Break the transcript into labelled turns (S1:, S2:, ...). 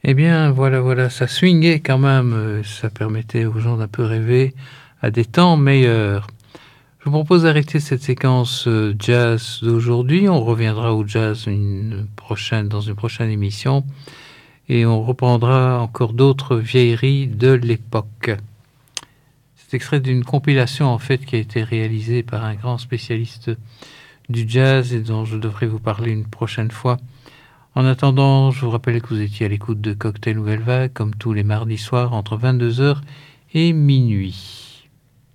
S1: Eh bien, voilà, ça swingait quand même, ça permettait aux gens d'un peu rêver à des temps meilleurs. Je vous propose d'arrêter cette séquence, jazz d'aujourd'hui. On reviendra au jazz dans une prochaine émission et on reprendra encore d'autres vieilleries de l'époque. C'est extrait d'une compilation, en fait, qui a été réalisée par un grand spécialiste du jazz et dont je devrais vous parler une prochaine fois. En attendant, je vous rappelle que vous étiez à l'écoute de Cocktail Nouvelle Vague, comme tous les mardis soirs, entre 22h et minuit.